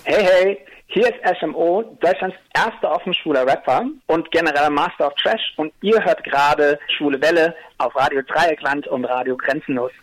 Hey, hey, hier ist SMO, Deutschlands erster offen schwuler Rapper und genereller Master of Trash und ihr hört gerade Schwule Welle auf Radio Dreieckland und Radio Grenzenlos.